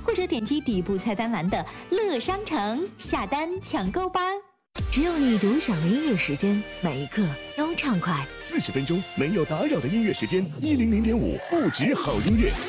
或者点击底部菜单栏的乐商城下单抢购吧。 只有你独享的音乐时间，每一刻都畅快。 40分钟没有打扰的音乐时间，100.5不止好音乐。